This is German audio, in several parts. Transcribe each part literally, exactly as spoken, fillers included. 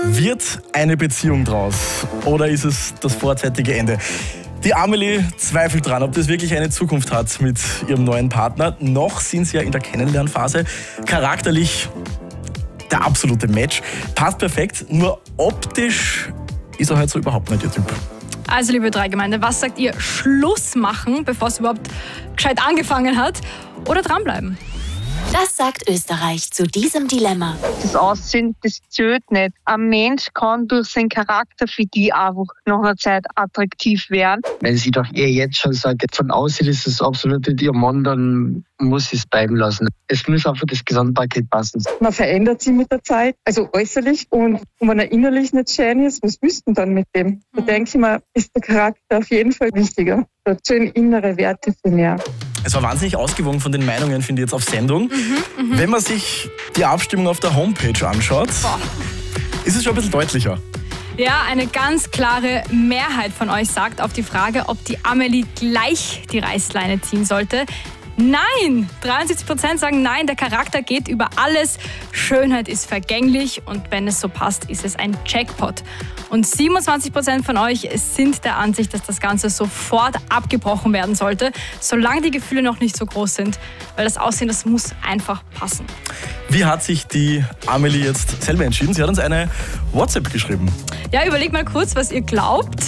Wird eine Beziehung draus oder ist es das vorzeitige Ende? Die Amelie zweifelt dran, ob das wirklich eine Zukunft hat mit ihrem neuen Partner. Noch sind sie ja in der Kennenlernphase. Charakterlich der absolute Match. Passt perfekt, nur optisch ist er halt so überhaupt nicht ihr Typ. Also, liebe Dreigemeinde, was sagt ihr? Schluss machen, bevor es überhaupt gescheit angefangen hat, oder dranbleiben? Das sagt Österreich zu diesem Dilemma. Das Aussehen, das zählt nicht. Ein Mensch kann durch seinen Charakter für die einfach nach einer Zeit attraktiv werden. Wenn sie doch eh jetzt schon sagt, von außen ist es absolut nicht ihr Mann, dann muss sie es bleiben lassen. Es muss einfach das Gesamtpaket passen. Man verändert sich mit der Zeit, also äußerlich. Und wenn er innerlich nicht schön ist, was willst du dann mit dem? Da denke ich mir, ist der Charakter auf jeden Fall wichtiger. Da zählen innere Werte für mehr. Es war wahnsinnig ausgewogen von den Meinungen, finde ich, jetzt auf Sendung. Mhm, mh. Wenn man sich die Abstimmung auf der Homepage anschaut, Boah. ist es schon ein bisschen deutlicher. Ja, eine ganz klare Mehrheit von euch sagt auf die Frage, ob die Amelie gleich die Reißleine ziehen sollte. Nein! dreiundsiebzig Prozent sagen nein, der Charakter geht über alles. Schönheit ist vergänglich und wenn es so passt, ist es ein Jackpot. Und siebenundzwanzig Prozent von euch sind der Ansicht, dass das Ganze sofort abgebrochen werden sollte, solange die Gefühle noch nicht so groß sind. Weil das Aussehen, das muss einfach passen. Wie hat sich die Amelie jetzt selber entschieden? Sie hat uns eine WhatsApp geschrieben. Ja, überlegt mal kurz, was ihr glaubt.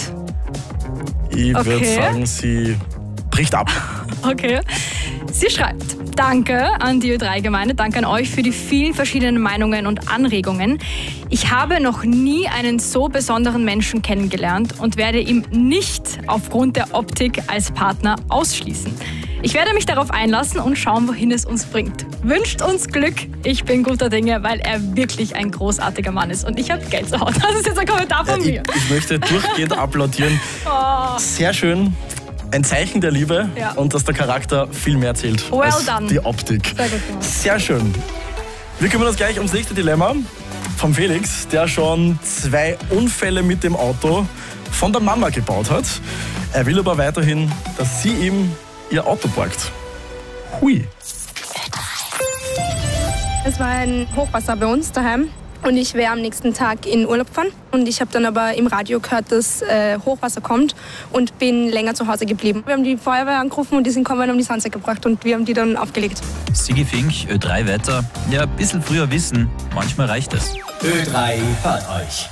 Ich Okay. würde sagen, sie bricht ab. Okay. Sie schreibt, danke an die Ö drei Gemeinde, danke an euch für die vielen verschiedenen Meinungen und Anregungen. Ich habe noch nie einen so besonderen Menschen kennengelernt und werde ihn nicht aufgrund der Optik als Partner ausschließen. Ich werde mich darauf einlassen und schauen, wohin es uns bringt. Wünscht uns Glück. Ich bin guter Dinge, weil er wirklich ein großartiger Mann ist. Und ich habe Geld zu Hause. Das ist jetzt ein Kommentar von Ja, mir. ich, ich möchte durchgehend applaudieren. Oh. Sehr schön. Ein Zeichen der Liebe Ja. und dass der Charakter viel mehr zählt Well als done. die Optik. Sehr gut gemacht. Sehr schön. Wir kümmern uns gleich ums nächste Dilemma vom Felix, der schon zwei Unfälle mit dem Auto von der Mama gebaut hat. Er will aber weiterhin, dass sie ihm ihr Auto borgt. Hui. Es war ein Hochwasser bei uns daheim und ich wäre am nächsten Tag in Urlaub gefahren. Und ich habe dann aber im Radio gehört, dass äh, Hochwasser kommt und bin länger zu Hause geblieben. Wir haben die Feuerwehr angerufen und die sind gekommen und haben die Sandsäcke gebracht und wir haben die dann aufgelegt. Sigi Fink, Ö drei Wetter. Ja, ein bisschen früher wissen, manchmal reicht es. Ö drei hört euch.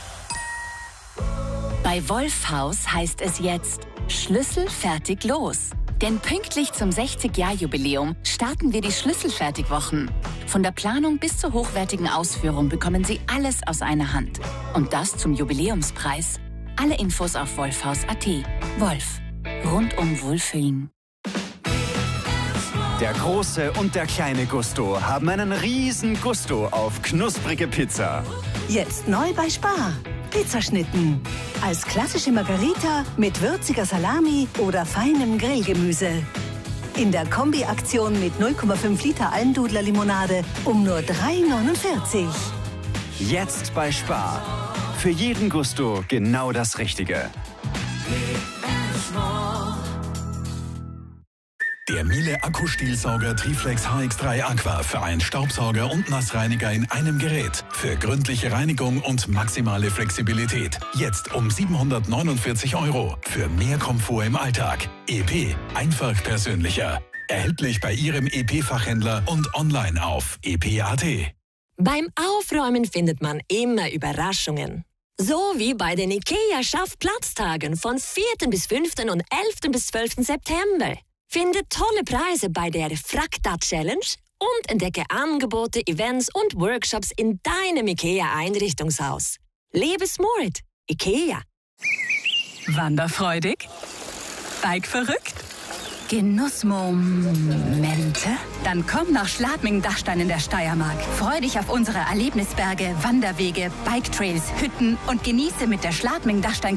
Bei Wolfhaus heißt es jetzt Schlüssel fertig los. Denn pünktlich zum sechzig-Jahr-Jubiläum starten wir die Schlüsselfertigwochen. Von der Planung bis zur hochwertigen Ausführung bekommen Sie alles aus einer Hand. Und das zum Jubiläumspreis. Alle Infos auf wolfhaus punkt at. Wolf. Rundum Wohlfühlen. Der große und der kleine Gusto haben einen riesen Gusto auf knusprige Pizza. Jetzt neu bei Spar. Pizzaschnitten. Als klassische Margarita mit würziger Salami oder feinem Grillgemüse. In der Kombi-Aktion mit null Komma fünf Liter Almdudler-Limonade um nur drei neunundvierzig. Jetzt bei Spar. Für jeden Gusto genau das Richtige. Der Miele Akkustielsauger Triflex H X drei Aqua für einen Staubsauger und Nassreiniger in einem Gerät. Für gründliche Reinigung und maximale Flexibilität. Jetzt um siebenhundertneunundvierzig Euro. Für mehr Komfort im Alltag. E P. Einfach persönlicher. Erhältlich bei Ihrem E P-Fachhändler und online auf e p punkt at. Beim Aufräumen findet man immer Überraschungen. So wie bei den IKEA Schaffplatztagen von vierten bis fünften und elften bis zwölften September. Finde tolle Preise bei der Frakta Challenge und entdecke Angebote, Events und Workshops in deinem IKEA-Einrichtungshaus. Lebe smart. IKEA. Wanderfreudig? Bike-verrückt? Genussmomente? Dann komm nach Schladming-Dachstein in der Steiermark. Freu dich auf unsere Erlebnisberge, Wanderwege, Bike-Trails, Hütten und genieße mit der Schladming-Dachstein